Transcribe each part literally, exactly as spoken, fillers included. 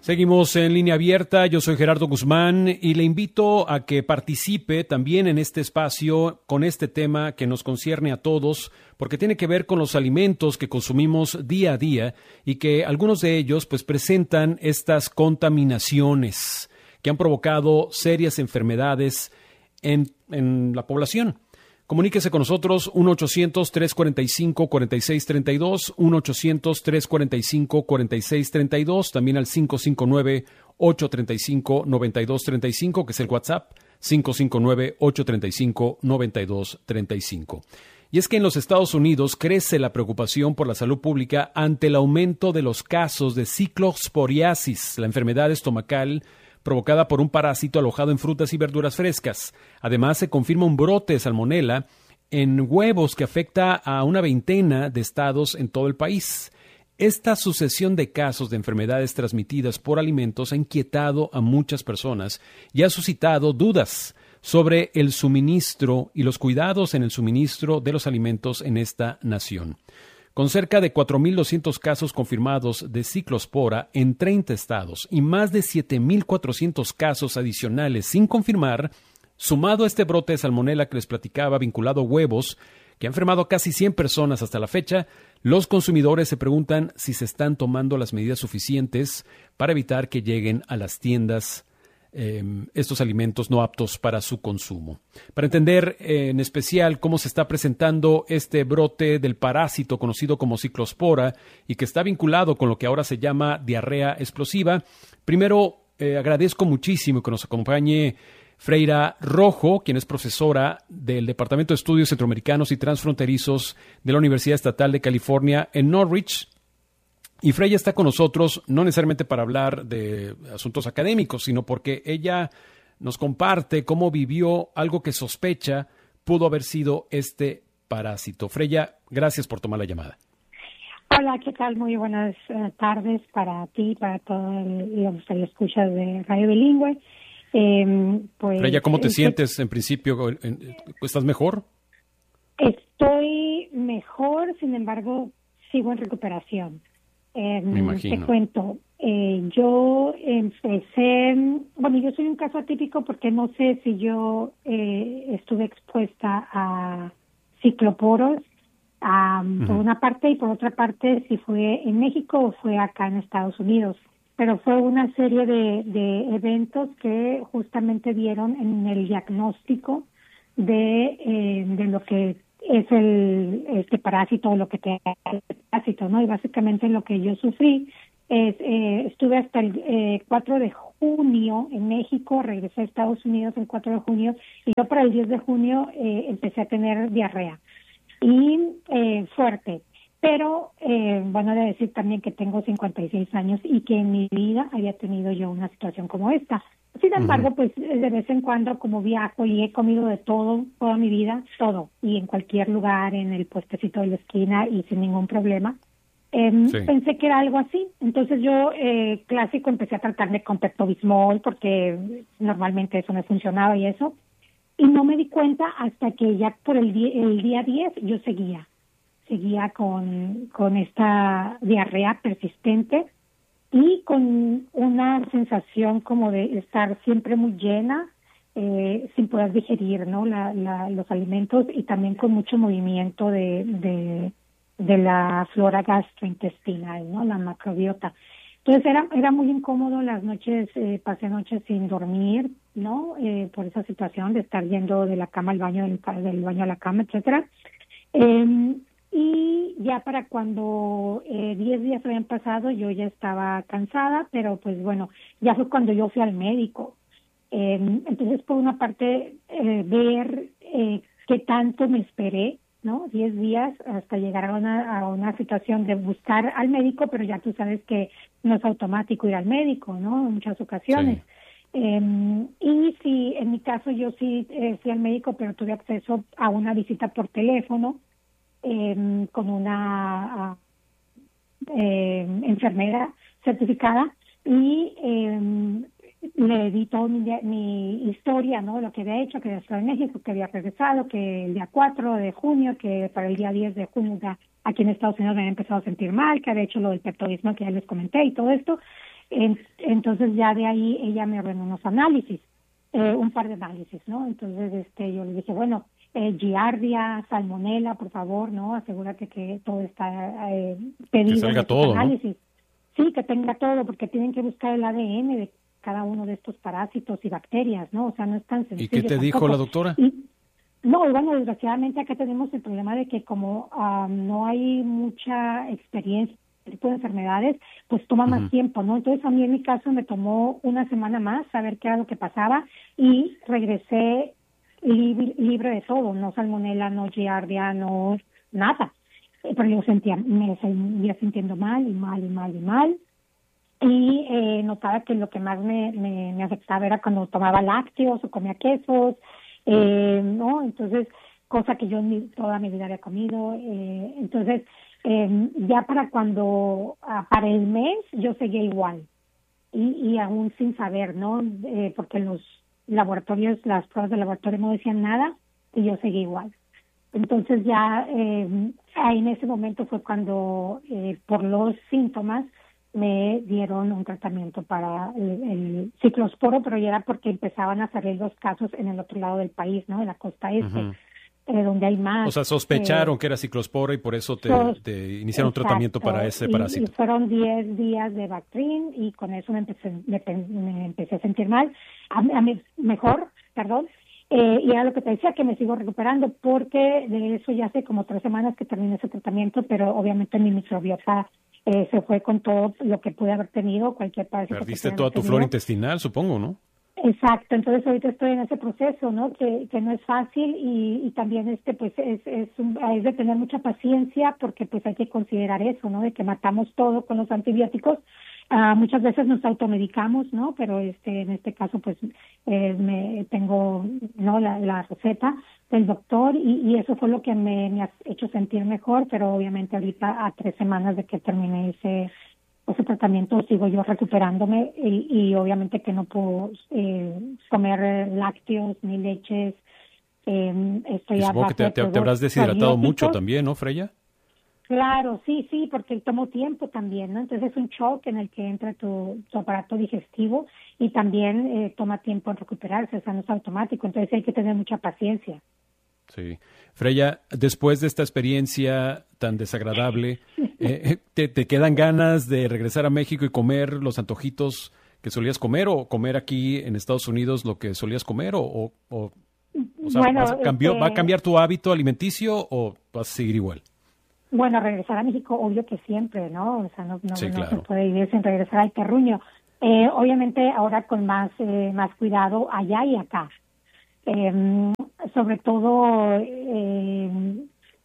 Seguimos en línea abierta, yo soy Gerardo Guzmán y le invito a que participe también en este espacio con este tema que nos concierne a todos, porque tiene que ver con los alimentos que consumimos día a día y que algunos de ellos pues presentan estas contaminaciones que han provocado serias enfermedades en, en la población. Comuníquese con nosotros uno ochocientos, tres cuarenta y cinco, cuarenta y seis treinta y dos, uno ochocientos, tres cuarenta y cinco, cuarenta y seis treinta y dos, también al cinco cinco nueve, ocho tres cinco, nueve dos tres cinco, que es el WhatsApp, cinco cinco nueve, ocho tres cinco, nueve dos tres cinco. Y es que en los Estados Unidos crece la preocupación por la salud pública ante el aumento de los casos de ciclosporiasis, la enfermedad estomacal provocada por un parásito alojado en frutas y verduras frescas. Además, se confirma un brote de salmonela en huevos que afecta a una veintena de estados en todo el país. Esta sucesión de casos de enfermedades transmitidas por alimentos ha inquietado a muchas personas y ha suscitado dudas sobre el suministro y los cuidados en el suministro de los alimentos en esta nación. Con cerca de cuatro mil doscientos casos confirmados de ciclospora en treinta estados y más de siete mil cuatrocientos casos adicionales sin confirmar, sumado a este brote de salmonela que les platicaba vinculado a huevos, que ha enfermado a casi cien personas hasta la fecha, los consumidores se preguntan si se están tomando las medidas suficientes para evitar que lleguen a las tiendas Eh, estos alimentos no aptos para su consumo. Para entender eh, en especial cómo se está presentando este brote del parásito conocido como ciclospora y que está vinculado con lo que ahora se llama diarrea explosiva, primero eh, agradezco muchísimo que nos acompañe Freira Rojo, quien es profesora del Departamento de Estudios Centroamericanos y Transfronterizos de la Universidad Estatal de California en Norwich. Y Freya está con nosotros no necesariamente para hablar de asuntos académicos, sino porque ella nos comparte cómo vivió algo que sospecha pudo haber sido este parásito. Freya, gracias por tomar la llamada. Hola, ¿qué tal? Muy buenas uh, tardes para ti y para todos los que escuchas de Radio Bilingüe. Eh, pues, Freya, ¿cómo te eh, sientes en principio? ¿Estás mejor? Estoy mejor, sin embargo, sigo en recuperación. Eh, Me imagino. Te cuento, eh, yo empecé, bueno, yo soy un caso atípico porque no sé si yo eh, estuve expuesta a cicloporos, um, uh-huh. por una parte, y por otra parte, si fue en México o fue acá en Estados Unidos. Pero fue una serie de, de eventos que justamente dieron en el diagnóstico de, eh, de lo que es el este parásito o lo que te hace el parásito, ¿no? Y básicamente lo que yo sufrí es, eh, estuve hasta el eh, cuatro de junio en México, regresé a Estados Unidos el cuatro de junio, y yo para el diez de junio eh, empecé a tener diarrea, y eh, fuerte. Pero, eh, bueno, de decir también que tengo cincuenta y seis años y que en mi vida había tenido yo una situación como esta. Sin embargo, uh-huh. pues de vez en cuando, como viajo y he comido de todo, toda mi vida, todo, y en cualquier lugar, en el puestecito de la esquina y sin ningún problema, eh, sí. pensé que era algo así. Entonces yo, eh, clásico, empecé a tratarme con Pepto-Bismol porque normalmente eso me funcionaba y eso, y no me di cuenta hasta que ya por el día, el día diez yo seguía, seguía con, con esta diarrea persistente, y con una sensación como de estar siempre muy llena, eh, sin poder digerir, ¿no? La, la, los alimentos, y también con mucho movimiento de, de, de la flora gastrointestinal, ¿no? La macrobiota. Entonces era era muy incómodo las noches, eh, pasé noches sin dormir, ¿no? Eh, por esa situación de estar yendo de la cama al baño, del, del baño a la cama, etcétera. Eh, Y ya para cuando eh, diez días habían pasado, yo ya estaba cansada, pero pues bueno, ya fue cuando yo fui al médico. Eh, entonces, por una parte, eh, ver eh, qué tanto me esperé, ¿no? Diez días hasta llegar a una, a una situación de buscar al médico, pero ya tú sabes que no es automático ir al médico, ¿no? En muchas ocasiones. Sí. Eh, y sí, en mi caso yo sí eh, fui al médico, pero tuve acceso a una visita por teléfono, Eh, con una eh, enfermera certificada, y eh, le di toda mi, mi historia, ¿no? Lo que había hecho, que había estado en México, que había regresado, que el día cuatro de junio, que para el día diez de junio ya aquí en Estados Unidos me había empezado a sentir mal, que había hecho lo del Pepto-Bismol que ya les comenté y todo esto. En, entonces ya de ahí ella me ordenó unos análisis, eh, un par de análisis, ¿no? Entonces este yo le dije, bueno, eh, giardia, salmonela, por favor, ¿no? Asegúrate que todo está eh, pedido que salga en estos todo, análisis. ¿No? Sí, que tenga todo, porque tienen que buscar el A D N de cada uno de estos parásitos y bacterias, ¿no? O sea, no es tan sencillo. ¿Y qué te tampoco. dijo la doctora? Y, no, bueno, desgraciadamente acá tenemos el problema de que como um, no hay mucha experiencia en este tipo de enfermedades, pues toma uh-huh. más tiempo, ¿no? Entonces a mí en mi caso me tomó una semana más saber qué era lo que pasaba y regresé libre, libre de todo, no salmonela, no giardia, no nada. Pero yo sentía, me seguía sintiendo mal y mal y mal y mal. Y eh, notaba que lo que más me, me, me afectaba era cuando tomaba lácteos o comía quesos, eh, ¿no? Entonces, cosa que yo ni, toda mi vida había comido. Eh, entonces, eh, ya para cuando, ah, para el mes, yo seguía igual. Y, y aún sin saber, ¿no? Eh, porque los laboratorios, las pruebas de laboratorio no decían nada y yo seguía igual. Entonces ya eh, ahí en ese momento fue cuando, eh, por los síntomas, me dieron un tratamiento para el, el ciclosporo, pero ya era porque empezaban a salir los casos en el otro lado del país, ¿no? En la costa este, uh-huh. eh, donde hay más. O sea, sospecharon eh, que era ciclospora y por eso te, sos, te iniciaron exacto, un tratamiento para ese y, parásito. Y fueron diez días de Bactrim y con eso me empecé, me, me empecé a sentir mal, a, a mí, mejor, perdón. Eh, y era lo que te decía, que me sigo recuperando, porque de eso ya hace como tres semanas que terminé ese tratamiento, pero obviamente mi microbiota Eh, se fue con todo lo que pude haber tenido, cualquier parásito. Perdiste toda tu flora intestinal, supongo, ¿no? Exacto, entonces ahorita estoy en ese proceso, ¿no? Que, que no es fácil y, y también este pues es es, un, es de tener mucha paciencia porque pues hay que considerar eso, ¿no? De que matamos todo con los antibióticos. Uh, muchas veces nos automedicamos, ¿no? Pero este en este caso pues eh, me tengo no la, la receta del doctor y, y eso fue lo que me, me ha hecho sentir mejor, pero obviamente ahorita a tres semanas de que terminé ese ese tratamiento sigo yo recuperándome y, y obviamente que no puedo eh, comer lácteos ni leches. Eh, estoy a supongo que te, te, te habrás deshidratado mucho también, ¿no, Freya? Claro, sí, sí, porque tomó tiempo también, ¿no? Entonces es un shock en el que entra tu, tu aparato digestivo y también eh, toma tiempo en recuperarse, o sea, no es automático, entonces hay que tener mucha paciencia. Sí. Freya, después de esta experiencia tan desagradable, eh, ¿te, ¿te quedan ganas de regresar a México y comer los antojitos que solías comer o comer aquí en Estados Unidos lo que solías comer o, o, o, o sea, bueno, cambió, este... ¿va a cambiar tu hábito alimenticio o vas a seguir igual? Bueno, regresar a México, obvio que siempre, ¿no? O sea, no, no, sí, no claro. se puede vivir sin regresar al terruño. Eh, obviamente ahora con más eh, más cuidado allá y acá. Eh, sobre todo, eh,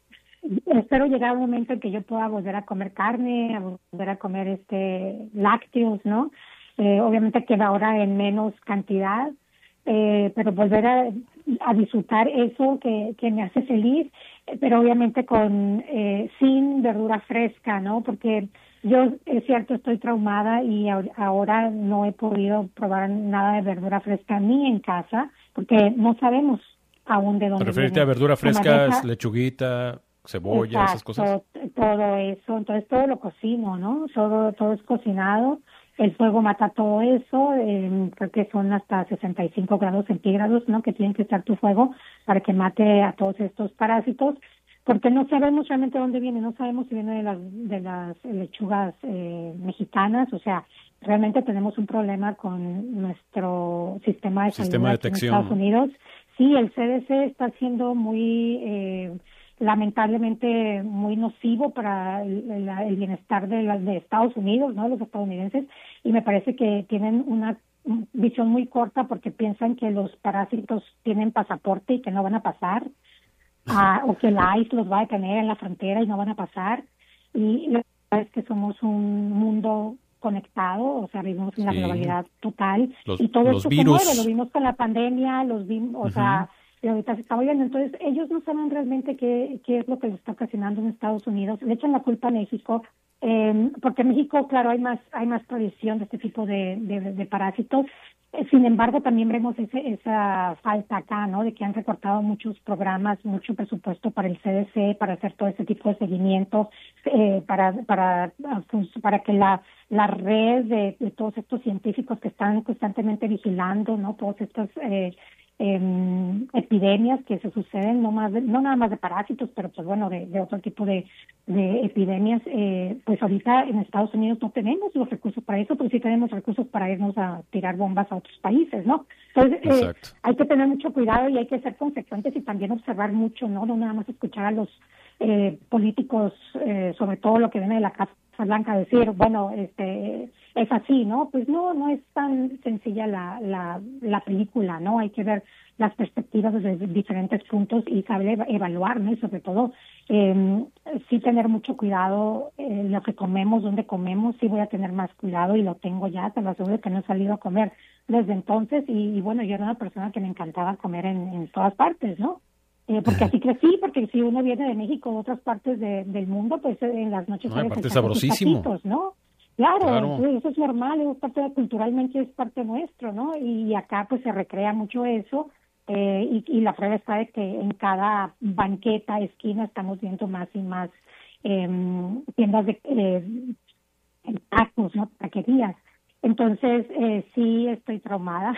espero llegar a un momento en que yo pueda volver a comer carne, a volver a comer este lácteos, ¿no? Eh, obviamente queda ahora en menos cantidad, eh, pero volver a, a disfrutar eso que, que me hace feliz, pero obviamente con eh, sin verdura fresca, ¿no? Porque yo, es cierto, estoy traumada y ahora no he podido probar nada de verdura fresca ni en casa, porque no sabemos aún de dónde referirte viene. a verdura fresca es lechuguita, cebolla, exacto, esas cosas. Todo eso, entonces todo lo cocino, ¿no? Todo, todo es cocinado. El fuego mata todo eso, eh, creo que son hasta sesenta y cinco grados centígrados, ¿no? Que tiene que estar tu fuego para que mate a todos estos parásitos, porque no sabemos realmente dónde viene, no sabemos si viene de las de las lechugas eh, mexicanas, o sea, realmente tenemos un problema con nuestro sistema de sistema salud de en Estados Unidos. Sí, el C D C está siendo muy eh, lamentablemente muy nocivo para el, el, el bienestar de, la, de Estados Unidos, ¿no? Los estadounidenses, y me parece que tienen una visión muy corta porque piensan que los parásitos tienen pasaporte y que no van a pasar, uh, o que la I C E los va a detener en la frontera y no van a pasar, y la verdad es que somos un mundo conectado, o sea, vivimos en la sí. globalidad total, los, y todo los esto virus. se mueve, lo vimos con la pandemia, los vimos, o uh-huh. sea, y ahorita se está viendo, entonces ellos no saben realmente qué, qué es lo que les está ocasionando en Estados Unidos, le echan la culpa a México, eh, porque en México, claro, hay más hay más tradición de este tipo de, de, de parásitos, eh, sin embargo, también vemos ese, esa falta acá, ¿no?, de que han recortado muchos programas, mucho presupuesto para el C D C, para hacer todo ese tipo de seguimiento, eh, para para para que la la red de, de todos estos científicos que están constantemente vigilando, ¿no? Todas estas eh, eh, epidemias que se suceden, no más de, no nada más de parásitos, pero pues bueno, de, de otro tipo de, de epidemias. Eh, pues ahorita en Estados Unidos no tenemos los recursos para eso, pero sí tenemos recursos para irnos a tirar bombas a otros países, ¿no? Entonces, eh, hay que tener mucho cuidado y hay que ser consecuentes y también observar mucho, ¿no? No nada más escuchar a los eh, políticos, eh, sobre todo lo que viene de la Casa Blanca, decir, bueno, este es así, ¿no? Pues no, no es tan sencilla la, la, la película, ¿no? Hay que ver las perspectivas desde diferentes puntos y saber evaluar, ¿no? Y sobre todo, eh, sí tener mucho cuidado en eh, lo que comemos, dónde comemos, sí voy a tener más cuidado y lo tengo ya, te lo aseguro que no he salido a comer desde entonces y, y bueno, yo era una persona que me encantaba comer en, en todas partes, ¿no? Eh, porque así crecí, porque si uno viene de México o de otras partes de, del mundo, pues en las noches... No, aparte sabrosísimo. Taquitos, ¿no? Claro, claro. Eso, eso es normal, es parte de, culturalmente es parte nuestro, ¿no? Y acá pues se recrea mucho eso eh, y, y la prueba está de que en cada banqueta, esquina, estamos viendo más y más eh, tiendas de eh, tacos, ¿no? Taquerías. Entonces, eh, sí estoy traumada.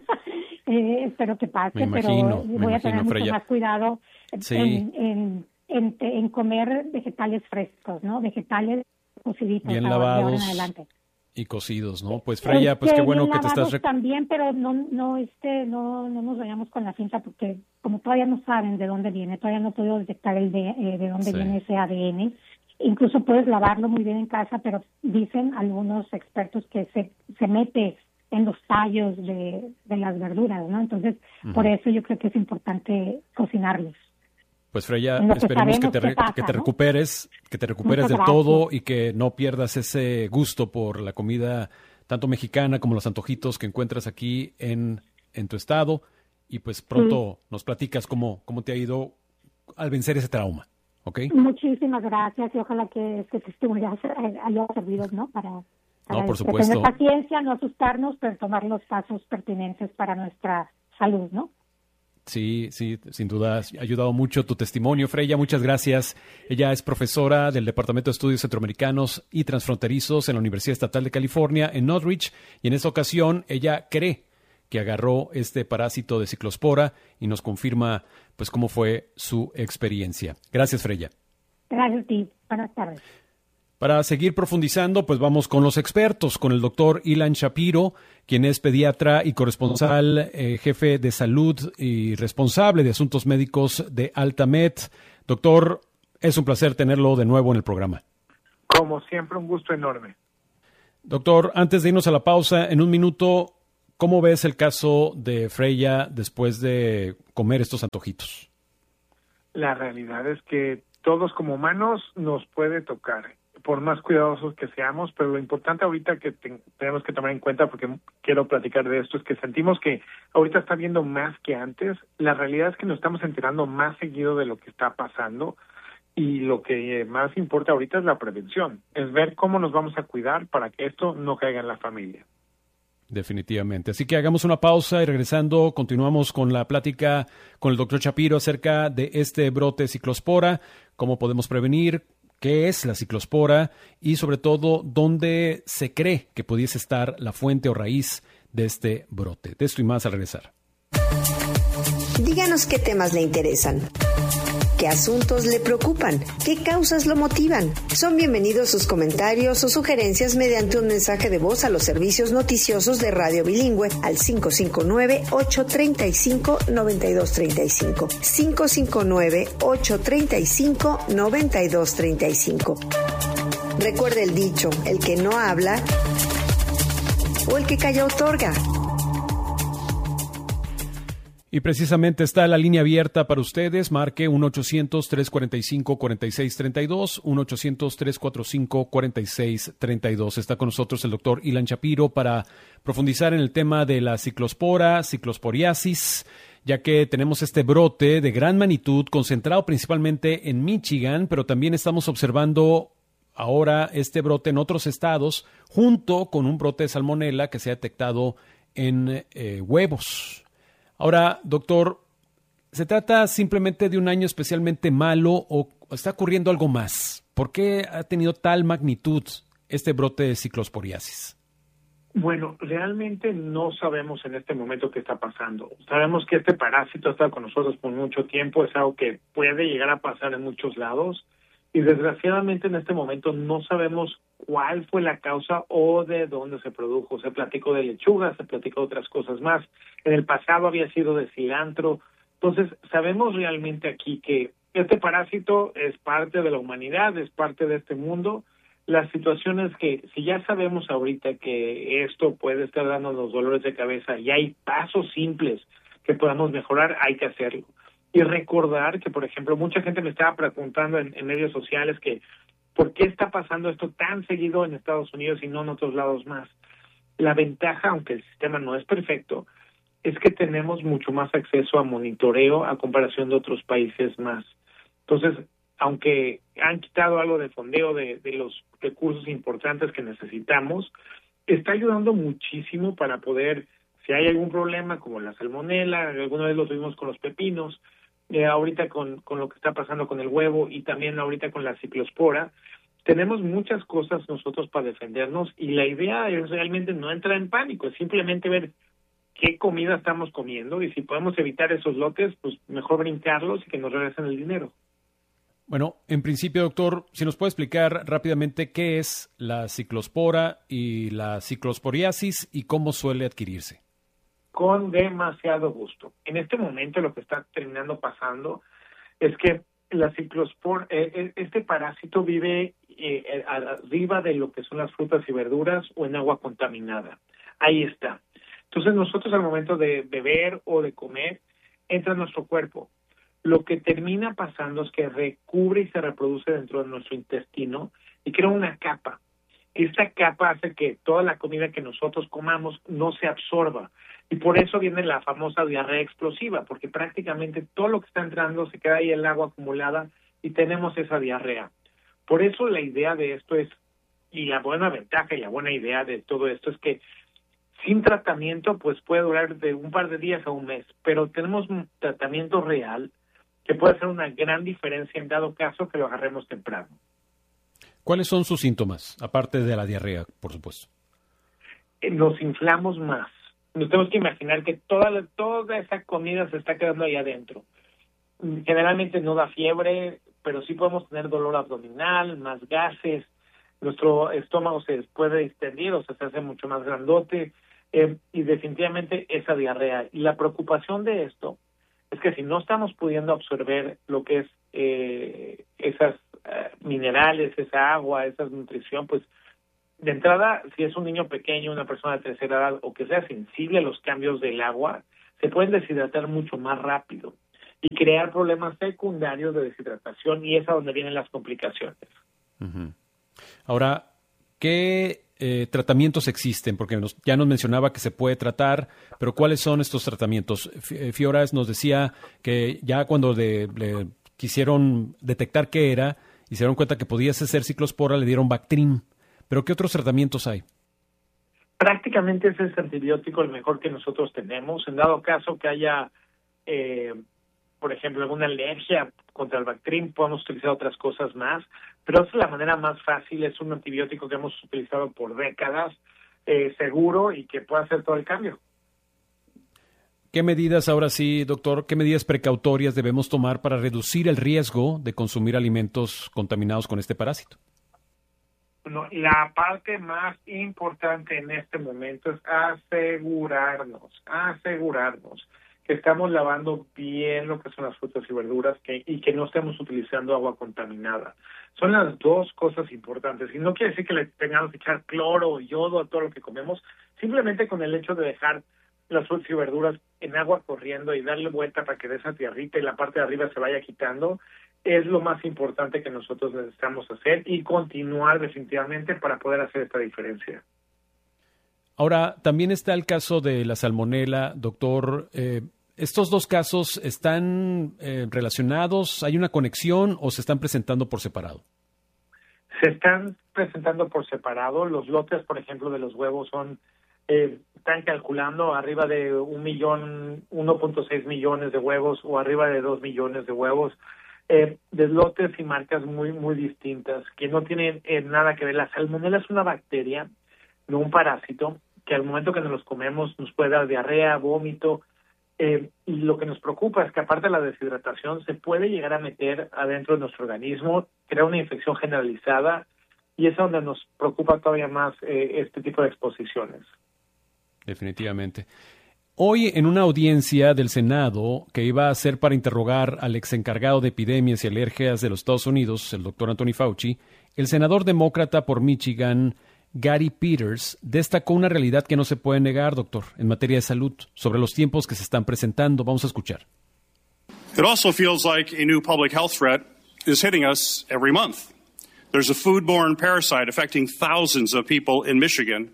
eh, espero que pase, me imagino, pero voy me a tener imagino, mucho Freya. más cuidado sí. en, en, en, en comer vegetales frescos, ¿no? Vegetales cociditos. Bien ahora, lavados de ahora en adelante. Y cocidos, ¿no? Pues Freya, pues qué bueno que te estás... Rec- también, pero no no este no no nos vayamos con la cinta porque como todavía no saben de dónde viene, todavía no he podido detectar el de, eh, de dónde sí. viene ese A D N. Incluso puedes lavarlo muy bien en casa, pero dicen algunos expertos que se, se mete en los tallos de, de las verduras, ¿no? Entonces, uh-huh. por eso yo creo que es importante cocinarlos. Pues Freya, esperemos que te, re- pasa, que te ¿no? recuperes, que te recuperes del todo y que no pierdas ese gusto por la comida tanto mexicana como los antojitos que encuentras aquí en, en tu estado. Y pues pronto sí. nos platicas cómo, cómo te ha ido al vencer ese trauma. ¿Okay? Muchísimas gracias y ojalá que este testimonio haya servido, ¿no? Para, para no, por supuesto. tener paciencia, no asustarnos, pero tomar los pasos pertinentes para nuestra salud, ¿no? Sí, sí, sin duda ha ayudado mucho tu testimonio, Freya. Muchas gracias. Ella es profesora del Departamento de Estudios Centroamericanos y Transfronterizos en la Universidad Estatal de California en Northridge y en esta ocasión ella cree que agarró este parásito de ciclospora y nos confirma pues cómo fue su experiencia. Gracias, Freya. Gracias a ti. Buenas tardes. Para seguir profundizando, pues vamos con los expertos, con el doctor Ilan Shapiro, quien es pediatra y corresponsal, eh, jefe de salud y responsable de asuntos médicos de Altamed. Doctor, es un placer tenerlo de nuevo en el programa. Como siempre, un gusto enorme. Doctor, antes de irnos a la pausa, en un minuto, ¿cómo ves el caso de Freya después de comer estos antojitos? La realidad es que todos como humanos nos puede tocar, por más cuidadosos que seamos, pero lo importante ahorita que te, tenemos que tomar en cuenta, porque quiero platicar de esto, es que sentimos que ahorita está viendo más que antes. La realidad es que nos estamos enterando más seguido de lo que está pasando y lo que más importa ahorita es la prevención, es ver cómo nos vamos a cuidar para que esto no caiga en la familia. Definitivamente. Así que hagamos una pausa y regresando continuamos con la plática con el doctor Shapiro acerca de este brote ciclospora, cómo podemos prevenir, qué es la ciclospora y sobre todo dónde se cree que pudiese estar la fuente o raíz de este brote. De esto y más al regresar. Díganos qué temas le interesan. ¿Qué asuntos le preocupan? ¿Qué causas lo motivan? Son bienvenidos sus comentarios o sugerencias mediante un mensaje de voz a los servicios noticiosos de Radio Bilingüe al cinco cinco nueve, ocho tres cinco, nueve dos tres cinco. cinco cinco nueve, ocho tres cinco, nueve dos tres cinco. Recuerde el dicho, el que no habla o el que calla otorga. Y precisamente está la línea abierta para ustedes. Marque uno ochocientos, tres cuatro cinco, cuatro seis tres dos, uno ochocientos, tres cuatro cinco, cuatro seis tres dos. Está con nosotros el doctor Ilan Shapiro para profundizar en el tema de la ciclospora, ciclosporiasis, ya que tenemos este brote de gran magnitud concentrado principalmente en Michigan, pero también estamos observando ahora este brote en otros estados, junto con un brote de salmonela que se ha detectado en eh, huevos. Ahora, doctor, ¿se trata simplemente de un año especialmente malo o está ocurriendo algo más? ¿Por qué ha tenido tal magnitud este brote de ciclosporiasis? Bueno, realmente no sabemos en este momento qué está pasando. Sabemos que este parásito ha estado con nosotros por mucho tiempo, es algo que puede llegar a pasar en muchos lados y desgraciadamente en este momento no sabemos cuál fue la causa o de dónde se produjo. Se platicó de lechuga, se platicó de otras cosas más. En el pasado había sido de cilantro. Entonces, sabemos realmente aquí que este parásito es parte de la humanidad, es parte de este mundo. La situación es que si ya sabemos ahorita que esto puede estar dándonos dolores de cabeza y hay pasos simples que podamos mejorar, hay que hacerlo. Y recordar que, por ejemplo, mucha gente me estaba preguntando en, en medios sociales que ¿por qué está pasando esto tan seguido en Estados Unidos y no en otros lados más? La ventaja, aunque el sistema no es perfecto, es que tenemos mucho más acceso a monitoreo a comparación de otros países más. Entonces, aunque han quitado algo de fondeo de, de los recursos importantes que necesitamos, está ayudando muchísimo para poder, si hay algún problema como la salmonela, alguna vez lo tuvimos con los pepinos, eh, ahorita con, con lo que está pasando con el huevo y también ahorita con la ciclospora, tenemos muchas cosas nosotros para defendernos y la idea es realmente no entrar en pánico, es simplemente ver qué comida estamos comiendo y si podemos evitar esos lotes, pues mejor brincarlos y que nos regresen el dinero. Bueno, en principio, doctor, si nos puede explicar rápidamente qué es la ciclospora y la ciclosporiasis y cómo suele adquirirse. Con demasiado gusto. En este momento lo que está terminando pasando es que la ciclospora, eh, este parásito vive eh, arriba de lo que son las frutas y verduras o en agua contaminada. Ahí está. Entonces nosotros al momento de beber o de comer, entra en nuestro cuerpo. Lo que termina pasando es que recubre y se reproduce dentro de nuestro intestino y crea una capa. Esta capa hace que toda la comida que nosotros comamos no se absorba. Y por eso viene la famosa diarrea explosiva, porque prácticamente todo lo que está entrando se queda ahí en el agua acumulada y tenemos esa diarrea. Por eso la idea de esto es, y la buena ventaja y la buena idea de todo esto es que sin tratamiento pues puede durar de un par de días a un mes, pero tenemos un tratamiento real que puede hacer una gran diferencia en dado caso que lo agarremos temprano. ¿Cuáles son sus síntomas, aparte de la diarrea, por supuesto? Eh, nos inflamos más. Nos tenemos que imaginar que toda, toda esa comida se está quedando ahí adentro. Generalmente no da fiebre, pero sí podemos tener dolor abdominal, más gases. Nuestro estómago se puede extender, o sea, se hace mucho más grandote, eh, y definitivamente esa diarrea. Y la preocupación de esto es que si no estamos pudiendo absorber lo que es eh, esas eh, minerales, esa agua, esa nutrición, pues de entrada, si es un niño pequeño, una persona de tercera edad o que sea sensible a los cambios del agua, se pueden deshidratar mucho más rápido y crear problemas secundarios de deshidratación y es a donde vienen las complicaciones. Uh-huh. Ahora, ¿qué eh, tratamientos existen? Porque nos, ya nos mencionaba que se puede tratar, pero ¿cuáles son estos tratamientos? Fiora nos decía que ya cuando le, le quisieron detectar qué era y se dieron cuenta que podía ser ciclospora, le dieron Bactrim. ¿Pero qué otros tratamientos hay? Prácticamente ese es el antibiótico el mejor que nosotros tenemos. En dado caso que haya, eh, por ejemplo, alguna alergia contra el Bactrim, podemos utilizar otras cosas más, pero esa es la manera más fácil, es un antibiótico que hemos utilizado por décadas, eh, seguro y que puede hacer todo el cambio. ¿Qué medidas, ahora sí, doctor, qué medidas precautorias debemos tomar para reducir el riesgo de consumir alimentos contaminados con este parásito? No, la parte más importante en este momento es asegurarnos, asegurarnos que estamos lavando bien lo que son las frutas y verduras que, y que no estemos utilizando agua contaminada. Son las dos cosas importantes. Y no quiere decir que le tengamos que echar cloro o yodo a todo lo que comemos, simplemente con el hecho de dejar las frutas y verduras en agua corriendo y darle vuelta para que de esa tierrita y la parte de arriba se vaya quitando, es lo más importante que nosotros necesitamos hacer y continuar definitivamente para poder hacer esta diferencia. Ahora, también está el caso de la salmonela, doctor. Eh, ¿Estos dos casos están eh, relacionados? ¿Hay una conexión o se están presentando por separado? Se están presentando por separado. Los lotes, por ejemplo, de los huevos son, eh, están calculando arriba de un millón, uno punto seis millones de huevos o arriba de dos millones de huevos. eh, de lotes y marcas muy, muy distintas, que no tienen eh, nada que ver. La salmonela es una bacteria, no un parásito, que al momento que nos los comemos nos puede dar diarrea, vómito, eh, y lo que nos preocupa es que aparte de la deshidratación se puede llegar a meter adentro de nuestro organismo, crear una infección generalizada, y es donde nos preocupa todavía más eh, este tipo de exposiciones. Definitivamente. Hoy, en una audiencia del Senado que iba a ser para interrogar al ex encargado de epidemias y alergias de los Estados Unidos, el doctor Anthony Fauci, el senador demócrata por Michigan, Gary Peters, destacó una realidad que no se puede negar, doctor, en materia de salud, sobre los tiempos que se están presentando. Vamos a escuchar. It also feels like a new public health threat is hitting us every month. There's a foodborne parasite affecting thousands of people in Michigan.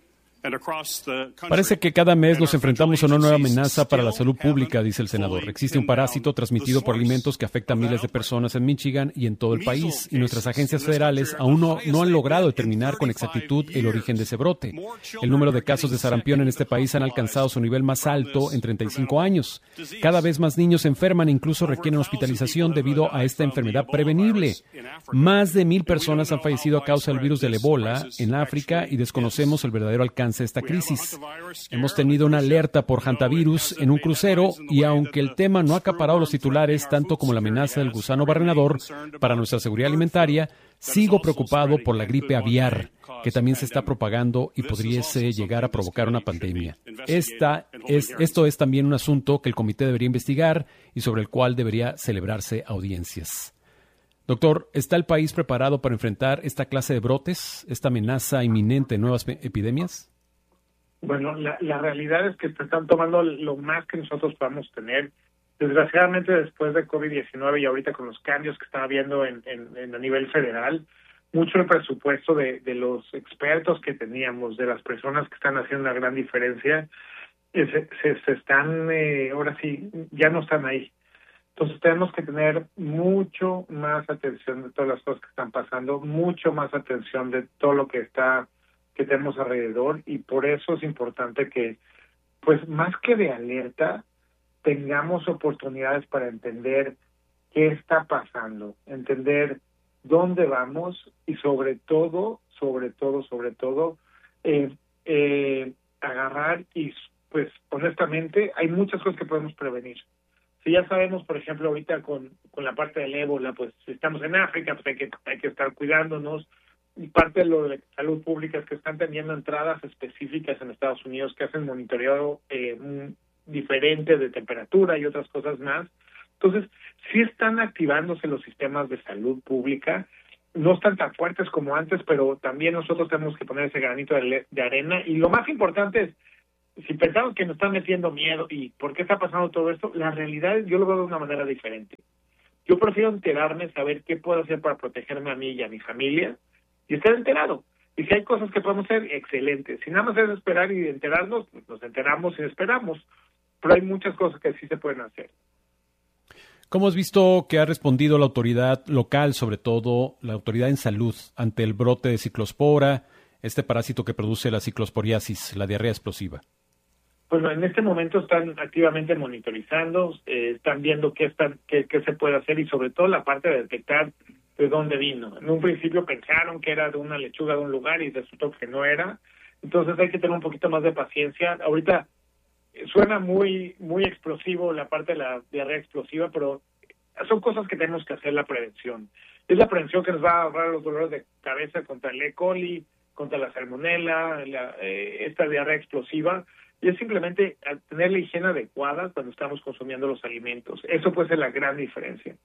Parece que cada mes nos enfrentamos a una nueva amenaza para la salud pública, dice el senador. Existe un parásito transmitido por alimentos que afecta a miles de personas en Michigan y en todo el país, y nuestras agencias federales aún no, no han logrado determinar con exactitud el origen de ese brote. El número de casos de sarampión en este país han alcanzado su nivel más alto en treinta y cinco años. Cada vez más niños se enferman e incluso requieren hospitalización debido a esta enfermedad prevenible. Más de mil personas han fallecido a causa del virus del Ebola en África y desconocemos el verdadero alcance de esta crisis. Hemos tenido una alerta por hantavirus en un crucero y aunque el tema no ha acaparado los titulares tanto como la amenaza del gusano barrenador para nuestra seguridad alimentaria, sigo preocupado por la gripe aviar, que también se está propagando y podría llegar a provocar una pandemia. Esta es, esto es también un asunto que el comité debería investigar y sobre el cual debería celebrarse audiencias. Doctor, ¿está el país preparado para enfrentar esta clase de brotes, esta amenaza inminente de nuevas epidemias? Bueno, la, la realidad es que se están tomando lo más que nosotros podamos tener. Desgraciadamente, después de COVID diecinueve y ahorita con los cambios que están habiendo en, en, en a nivel federal, mucho el presupuesto de, de los expertos que teníamos, de las personas que están haciendo una gran diferencia, eh, se, se, se están, eh, ahora sí, ya no están ahí. Entonces tenemos que tener mucho más atención de todas las cosas que están pasando, mucho más atención de todo lo que está que tenemos alrededor, y por eso es importante que, pues más que de alerta, tengamos oportunidades para entender qué está pasando, entender dónde vamos y sobre todo, sobre todo, sobre todo, eh, eh, agarrar y, pues honestamente, hay muchas cosas que podemos prevenir. Si ya sabemos, por ejemplo, ahorita con, con la parte del ébola, pues si estamos en África, pues hay que, hay que estar cuidándonos. Y parte de lo de salud pública es que están teniendo entradas específicas en Estados Unidos que hacen monitoreo eh, diferente de temperatura y otras cosas más. Entonces, sí están activándose los sistemas de salud pública. No están tan fuertes como antes, pero también nosotros tenemos que poner ese granito de, de arena. Y lo más importante es, si pensamos que nos están metiendo miedo y por qué está pasando todo esto, la realidad yo lo veo de una manera diferente. Yo prefiero enterarme, saber qué puedo hacer para protegerme a mí y a mi familia, y estar enterado. Y si hay cosas que podemos hacer, excelente. Si nada más es esperar y enterarnos, pues nos enteramos y esperamos. Pero hay muchas cosas que sí se pueden hacer. ¿Cómo has visto que ha respondido la autoridad local, sobre todo la autoridad en salud, ante el brote de ciclospora, este parásito que produce la ciclosporiasis, la diarrea explosiva? Pues en este momento están activamente monitorizando, eh, están viendo qué, están, qué, qué se puede hacer y sobre todo la parte de detectar de dónde vino. En un principio pensaron que era de una lechuga de un lugar y resultó que no era. Entonces hay que tener un poquito más de paciencia. Ahorita suena muy muy explosivo la parte de la diarrea explosiva, pero son cosas que tenemos que hacer la prevención. Es la prevención que nos va a ahorrar los dolores de cabeza contra el E. coli, contra la salmonela, la, eh, esta diarrea explosiva. Y es simplemente tener la higiene adecuada cuando estamos consumiendo los alimentos. Eso puede ser la gran diferencia.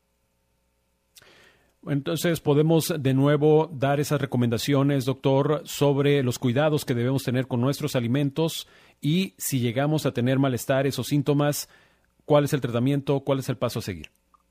Entonces, podemos de nuevo dar esas recomendaciones, doctor, sobre los cuidados que debemos tener con nuestros alimentos y si llegamos a tener malestares o síntomas, ¿cuál es el tratamiento? ¿Cuál es el paso a seguir?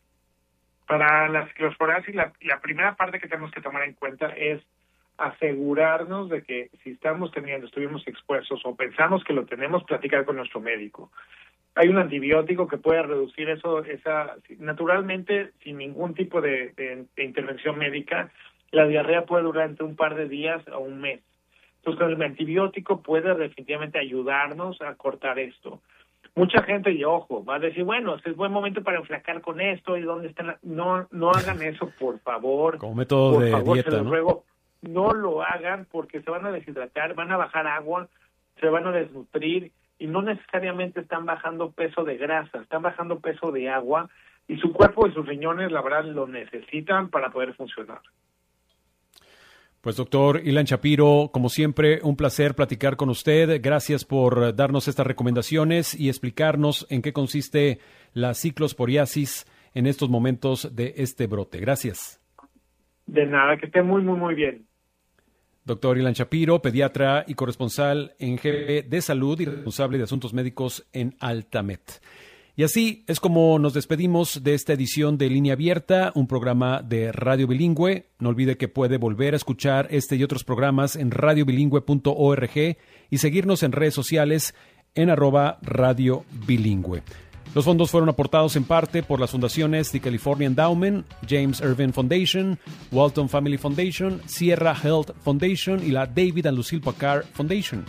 Para la ciclosporiasis, la, la primera parte que tenemos que tomar en cuenta es asegurarnos de que si estamos teniendo, estuvimos expuestos o pensamos que lo tenemos, platicar con nuestro médico. Hay un antibiótico que puede reducir eso, esa naturalmente, sin ningún tipo de, de, de intervención médica. La diarrea puede durar entre un par de días a un mes. Entonces, el antibiótico puede definitivamente ayudarnos a cortar esto. mucha gente, y ojo, va a decir, bueno, es buen momento para enflacar con esto, y dónde están, la... no, no hagan eso, por favor. Como método por de favor, dieta, se los ¿no? ruego, no lo hagan porque se van a deshidratar, van a bajar agua, se van a desnutrir, y no necesariamente están bajando peso de grasa, están bajando peso de agua, y su cuerpo y sus riñones, la verdad, lo necesitan para poder funcionar. Pues doctor Ilan Shapiro, como siempre, un placer platicar con usted. Gracias por darnos estas recomendaciones y explicarnos en qué consiste la ciclosporiasis en estos momentos de este brote. Gracias. De nada, que esté muy, muy, muy bien. Doctor Ilan Shapiro, pediatra y corresponsal en G B de Salud y responsable de Asuntos Médicos en Altamed. Y así es como nos despedimos de esta edición de Línea Abierta, un programa de Radio Bilingüe. No olvide que puede volver a escuchar este y otros programas en radio bilingüe punto org y seguirnos en redes sociales en arroba Radio Bilingüe. Los fondos fueron aportados en parte por las fundaciones The California Endowment, James Irvine Foundation, Walton Family Foundation, Sierra Health Foundation y la David and Lucille Packard Foundation.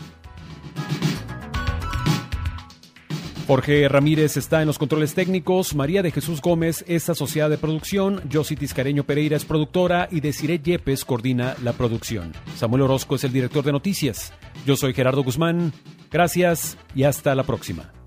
Jorge Ramírez está en los controles técnicos, María de Jesús Gómez es asociada de producción, Josie Tiscareño Pereira es productora y Desiree Yepes coordina la producción. Samuel Orozco es el director de noticias. Yo soy Gerardo Guzmán. Gracias y hasta la próxima.